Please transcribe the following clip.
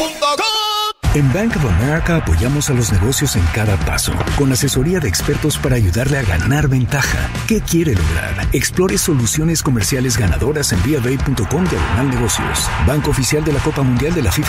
En Bank of America apoyamos a los negocios en cada paso, con asesoría de expertos para ayudarle a ganar ventaja. ¿Qué quiere lograr? Explore soluciones comerciales ganadoras en BofA.com/negocios. Banco oficial de la Copa Mundial de la FIFA